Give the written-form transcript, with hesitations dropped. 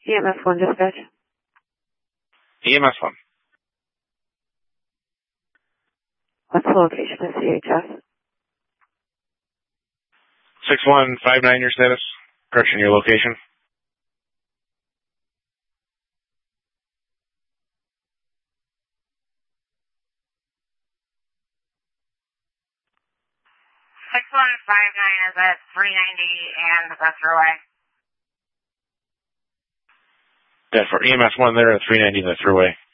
EMS 1 dispatch. EMS 1. What's the location of CHS? 6159, your status. Correction, your location. Is at 390 and the throughway. Yeah, for EMS 1 there at 390 the throughway.